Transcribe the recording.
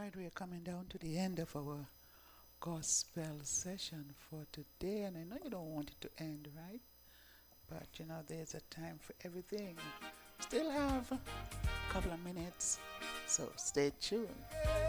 right, we are coming down to the end of our gospel session for today, and I know you don't want it to end, right? But there's a time for everything. Still have a couple of minutes, so stay tuned.